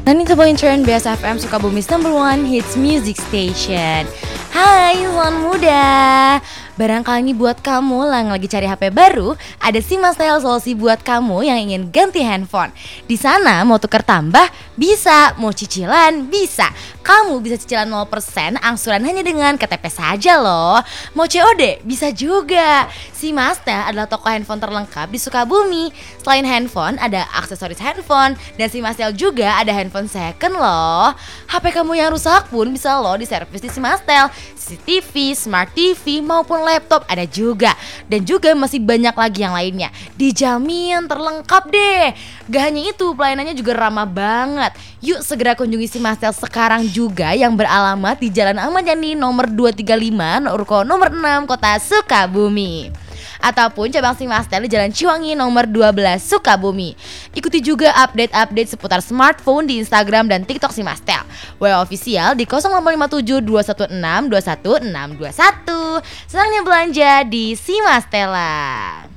92.1 BSFM Sukabumi's #1 hits music station. Hai Insan Muda, barangkali buat kamu yang lagi cari HP baru, ada Simastel solusi buat kamu yang ingin ganti handphone. Di sana mau tuker tambah bisa, mau cicilan bisa. Kamu bisa cicilan 0% angsuran hanya dengan KTP saja loh. Mau COD bisa juga. Simastel adalah toko handphone terlengkap di Sukabumi. Selain handphone ada aksesoris handphone, dan Simastel juga ada handphone second loh. HP kamu yang rusak pun bisa loh diservis di Simastel. CCTV, Smart TV maupun laptop ada juga. Dan juga masih banyak lagi yang lainnya. Dijamin terlengkap deh. Gak hanya itu, pelayanannya juga ramah banget. Yuk segera kunjungi Simastel sekarang juga, yang beralamat di Jalan Ahmad Yani nomor 235, Urko nomor 6, Kota Sukabumi. Ataupun cabang Simastel di Jalan Ciwangi nomor 12 Sukabumi. Ikuti juga update-update seputar smartphone di Instagram dan TikTok Simastel. WA official di 0857 216 21621. Senangnya belanja di Simastela.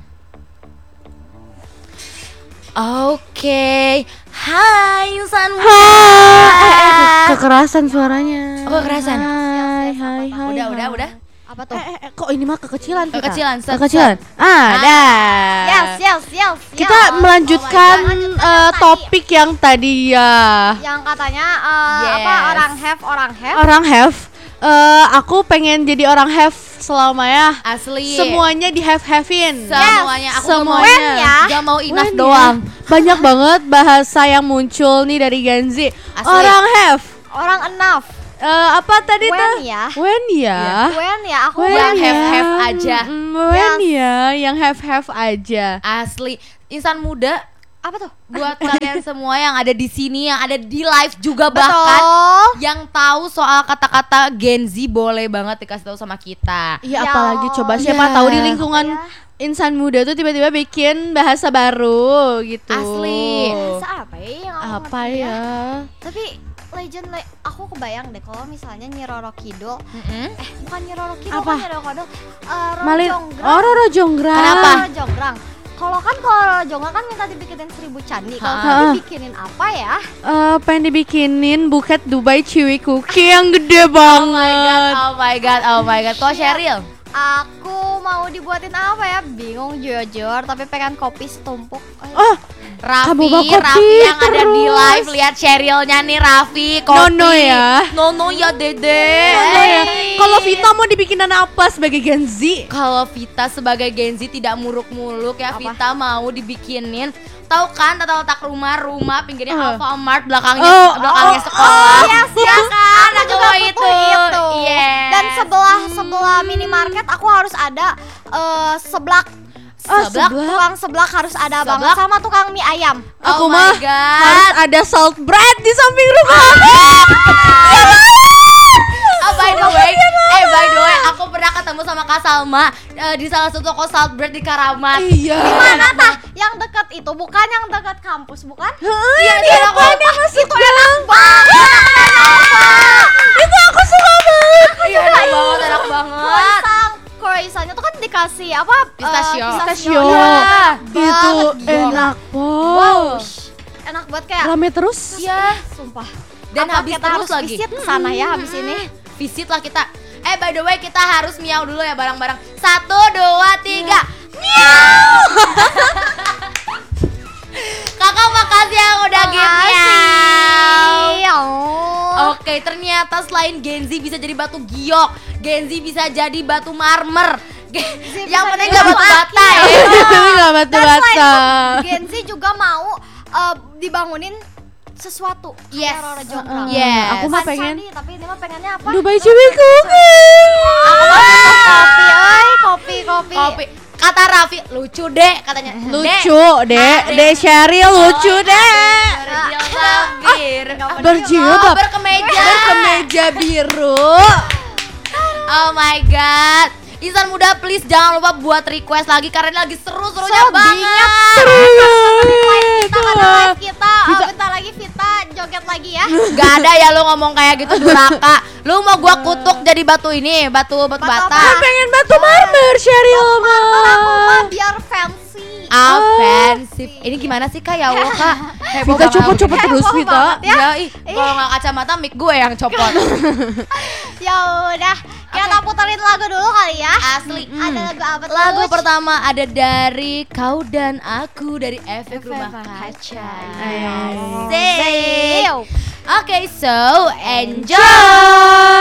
Oke, hai Insan Muda. Kekerasan suaranya. Oh, kekerasan. Hai. Udah. Apa tuh? Kok ini mah kekecilan kita? Kekecilan. Ada. Yes. Kita melanjutkan topik yang tadi ya. Yang katanya Yes. orang have. Aku pengen jadi orang have selamanya. Asli. Semuanya di have-havein. Semuanya. Aku Semuanya. When ya? Gak mau enough When doang. ya? Banyak banget bahasa yang muncul nih dari Gen Z. Asli. Orang have. Orang enough. Apa tadi When tuh? ya? When ya? When ya? Aku When Yang ya? have aja. When ya? Yang have aja. Asli. Insan Muda, apa tuh? buat kalian semua yang ada di sini, yang ada di live juga Betul. bahkan yang tahu soal kata-kata Gen Z, boleh banget dikasih tahu sama kita. Iya, Ya apalagi coba Allah. siapa Ya. tahu di lingkungan Ya. insan muda tuh tiba-tiba bikin bahasa baru gitu. Asli. Bahasa apa ya yang aku Apa ngerti ya? Tapi aku kebayang deh kalau misalnya Nyi Roro Kidul. Bukan Nyi Roro Kidul, Apa? Nyi Roro Kidul. Roro Malin. Jonggrang. Oh, Roro Jonggrang. Kenapa? Roro Jonggrang. Kalau Roro Jonggrang kan minta dibikinin 1000 candi. Kalau Ha. kita dibikinin apa ya? Pengen dibikinin buket Dubai Chewy Cookie yang gede banget. Oh my god. Kok Sheryl? Aku mau dibuatin apa ya? Bingung jujur, tapi pengen kopi setumpuk. Oh, kamu mau kopi Raffi yang ada di terus. live, lihat Sherylnya nih, Raffi kopi. Nono ya. Dede. Kalau Vita mau dibikinan apa sebagai Gen Z? Kalau Vita sebagai Gen Z tidak muluk-muluk ya. Apa? Vita mau dibikinin, tahu kan tata letak rumah pinggirnya Uh. Alfamart, belakangnya sekolah. Yes, Ya kan, aku juga itu. butuh itu. Yes. Dan sebelah minimarket aku harus ada seblak. Seblak? Tukang seblak harus ada Seblak? banget, sama tukang mie ayam. Oh Aku my mah God. harus ada salt bread di samping rumah. Oh, by the way, aku pernah ketemu sama Kak Salma di salah satu toko salt bread di Karamat. Iya. Mana tah? Yang dekat itu, bukan yang dekat kampus, bukan? Iya, Di depan yang masuk Itu enak banget. Itu aku suka banget. Iya, enak banget. Croissantnya tuh kan dikasih apa? Pistachio. Pistachio. Iya. Itu Banget. enak Wow. banget. Enak banget kayak. Rame terus. Iya. Sumpah. Dan Apa habis kita terus harus lagi. visit ke sana ya habis ini. Visit lah kita. By the way, kita harus miau dulu ya bareng-bareng. 1, 2, 3. Miau. Kakak makasih yang udah give miau. Oke, ternyata selain Gen Z bisa jadi batu giok, Gen Z bisa jadi batu marmer. Yang penting jadi gak batu bata ya. Enggak Dan selain batu-bata. itu, Gen Z juga mau dibangunin sesuatu. Yes. Kayak Roro Jonggrang. Yes. Aku mah Bukan pengen candi, tapi ini mah pengennya apa? Dubai Chewy Cookie. Kopi. Kata Raffi, lucu deh katanya. Lucu, Dek. Dek Sheryl lucu, Dek. Berjilbab. Berkemeja. Berkemeja biru. Oh my god. Insan Muda, please jangan lupa buat request lagi karena ini lagi seru-serunya So banget. Seru Kita ada live kita, bentar lagi Vita joget lagi ya. Gak ada ya lu ngomong kayak gitu, duraka. Lu mau gua kutuk jadi batu ini, batu Batu bata. apa? Pengen batu marmer Sheryl Aku mah. mah biar fancy. Offensif. Ini gimana sih Kak? Ya Allah Kak. Heboh Vita banget. copot-copot terus Heboh Vita. banget ya. Ya, kalau nggak kacamata mic gue yang copot. Ya udah, kita puterin lagu dulu kali ya. Asli. Ada lagu apa tuh? Lagu pertama ada dari Kau dan Aku dari Efek Rumah Kaca. Asik. Oke, so enjoy.